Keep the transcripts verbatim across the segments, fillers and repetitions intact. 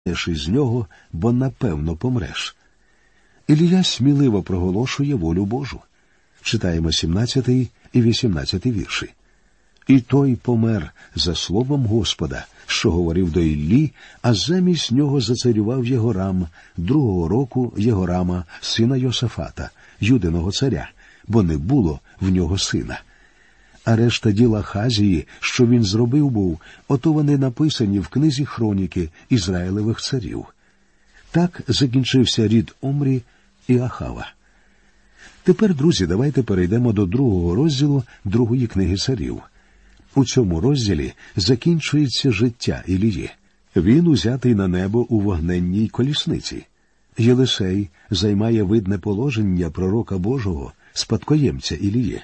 із нього, бо напевно помреш. Ілія сміливо проголошує волю Божу. Читаємо сімнадцятий і вісімнадцятий вірші. «І той помер за словом Господа, що говорив до Іллі, а замість нього зацарював Єгорам, другого року Єгорама, сина Йосафата, Юдиного царя, бо не було в нього сина». А решта діл Ахазії, що він зробив був, ото вони написані в книзі хроніки Ізраїлевих царів. Так закінчився рід Омрі і Ахава. Тепер, друзі, давайте перейдемо до другого розділу другої книги царів. У цьому розділі закінчується життя Ілії. Він узятий на небо у вогненній колісниці. Єлисей займає видне положення пророка Божого, спадкоємця Ілії.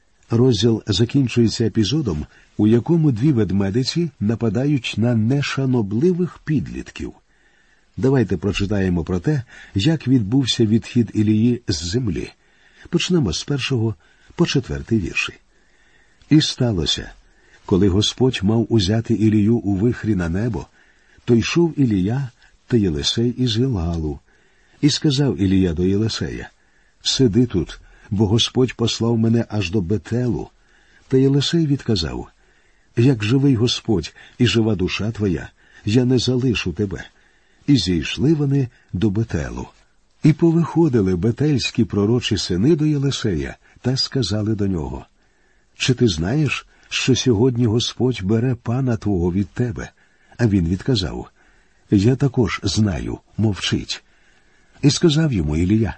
Розділ закінчується епізодом, у якому дві ведмедиці нападають на нешанобливих підлітків. Давайте прочитаємо про те, як відбувся відхід Ілії з землі. Почнемо з першого по четвертий вірші. «І сталося, коли Господь мав узяти Ілію у вихрі на небо, то йшов Ілія та Єлисей із Гилгалу. І сказав Ілія до Єлисея: «Сиди тут, бо Господь послав мене аж до Бетелу». Та Єлисей відказав: «Як живий Господь і жива душа твоя, я не залишу тебе». І зійшли вони до Бетелу. І повиходили бетельські пророчі сини до Єлисея та сказали до нього: «Чи ти знаєш, що сьогодні Господь бере пана твого від тебе?» А він відказав: «Я також знаю, мовчить». І сказав йому Ілія: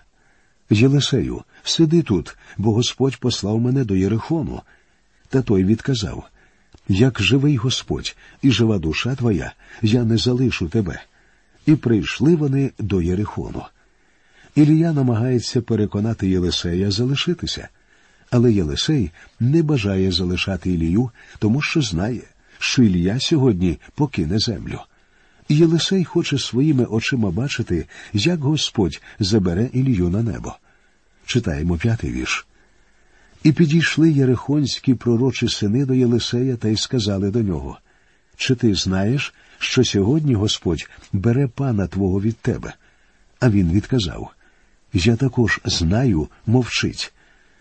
«Єлисею, сиди тут, бо Господь послав мене до Єрихону». Та той відказав: «Як живий Господь і жива душа твоя, я не залишу тебе». І прийшли вони до Єрихону. Ілія намагається переконати Єлисея залишитися, але Єлисей не бажає залишати Ілію, тому що знає, що Ілія сьогодні покине землю. І Єлисей хоче своїми очима бачити, як Господь забере Ілію на небо. Читаємо п'ятий вірш. «І підійшли єрихонські пророчі сини до Єлисея та й сказали до нього: Чи ти знаєш, що сьогодні Господь бере пана твого від тебе?» А він відказав: «Я також знаю, мовчить».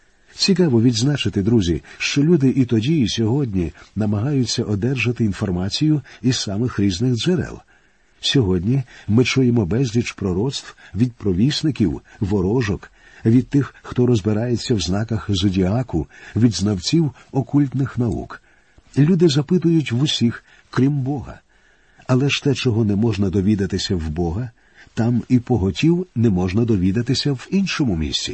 Цікаво відзначити, друзі, що люди і тоді, і сьогодні намагаються одержати інформацію із самих різних джерел. Сьогодні ми чуємо безліч пророцтв від провісників, ворожок, від тих, хто розбирається в знаках зодіаку, від знавців окультних наук. Люди запитують в усіх, крім Бога. Але ж те, чого не можна довідатися в Бога, там і поготів не можна довідатися в іншому місці.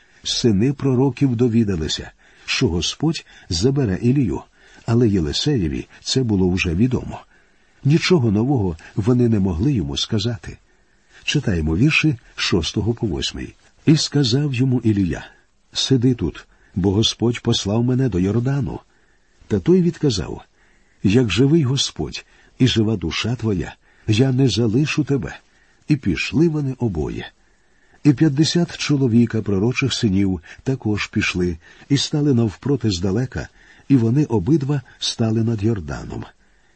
Сини пророків довідалися, що Господь забере Ілію, але Єлисеєві це було вже відомо. Нічого нового вони не могли йому сказати. Читаємо вірші шостого по восьмий. «І сказав йому Ілія: Сиди тут, бо Господь послав мене до Йордану». Та той відказав: «Як живий Господь і жива душа твоя, я не залишу тебе». І пішли вони обоє. І п'ятдесят чоловіка пророчих синів також пішли і стали навпроти здалека, і вони обидва стали над Йорданом.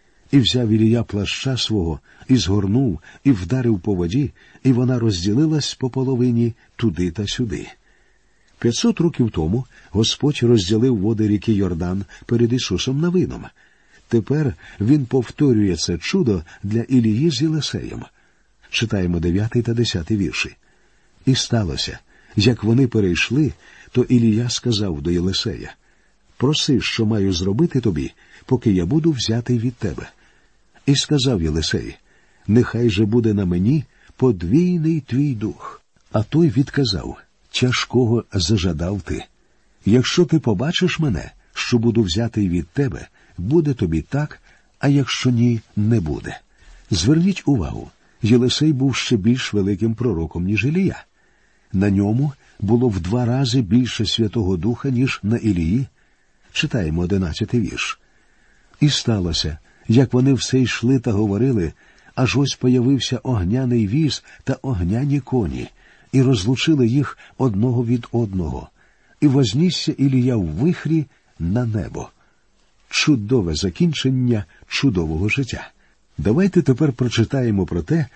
І взяв Ілія плаща свого, і згорнув, і вдарив по воді, і вона розділилась по половині туди та сюди. П'ятсот років тому Господь розділив води ріки Йордан перед Ісусом Навином. Тепер Він повторює це чудо для Ілії з Єлисеєм. Читаємо дев'ятий та десятий вірші. «І сталося, як вони перейшли, то Ілія сказав до Єлисея: Проси, що маю зробити тобі, поки я буду взятий від тебе. І сказав Єлисей: Нехай же буде на мені подвійний твій дух. А той відказав: Тяжкого зажадав ти. Якщо ти побачиш мене, що буду взятий від тебе, буде тобі так, а якщо ні, не буде. Зверніть увагу, Єлисей був ще більш великим пророком, ніж Ілія. На ньому було в два рази більше Святого Духа, ніж на Ілії. Читаємо одинадцятий вірш. І сталося, як вони все йшли та говорили, аж ось появився огняний віз та огняні коні, і розлучили їх одного від одного. І вознісся Ілія в вихрі на небо. Чудове закінчення чудового життя. Давайте тепер прочитаємо про те,